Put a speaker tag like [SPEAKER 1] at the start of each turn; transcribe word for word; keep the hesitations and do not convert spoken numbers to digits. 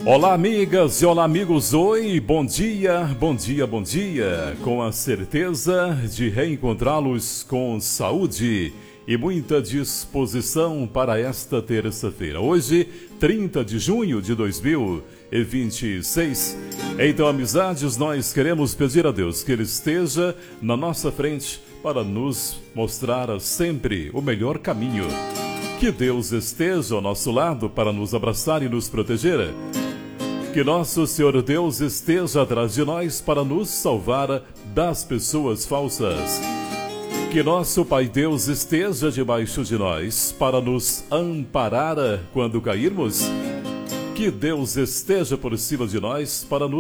[SPEAKER 1] Olá, amigas e olá, amigos. Oi, bom dia, bom dia, bom dia. Com a certeza de reencontrá-los com saúde e muita disposição para esta terça-feira. Hoje, trinta de junho de dois mil e vinte e seis. Então, amizades, nós queremos pedir a Deus que Ele esteja na nossa frente para nos mostrar sempre o melhor caminho. Que Deus esteja ao nosso lado para nos abraçar e nos proteger. Que nosso Senhor Deus esteja atrás de nós para nos salvar das pessoas falsas. Que nosso Pai Deus esteja debaixo de nós para nos amparar quando cairmos. Que Deus esteja por cima de nós para nos